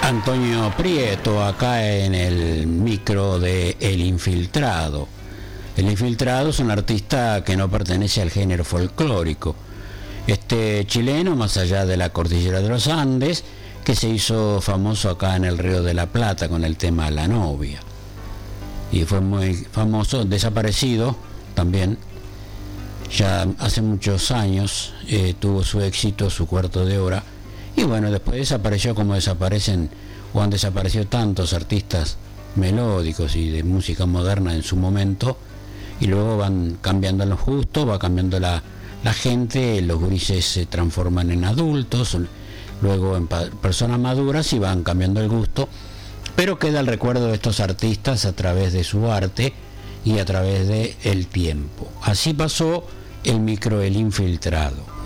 Antonio Prieto, acá en el micro de El Infiltrado. El Infiltrado es un artista que no pertenece al género folclórico. Este chileno, más allá de la cordillera de los Andes, que se hizo famoso acá en el Río de la Plata con el tema La Novia. Y fue muy famoso, desaparecido también, ya hace muchos años, tuvo su éxito, su cuarto de hora. Y bueno, después desapareció como desaparecen o han desaparecido tantos artistas melódicos y de música moderna en su momento, y luego van cambiando los gustos, va cambiando la gente, los gurises se transforman en adultos, luego en personas maduras y van cambiando el gusto, pero queda el recuerdo de estos artistas a través de su arte y a través del tiempo. Así pasó el micro El Infiltrado.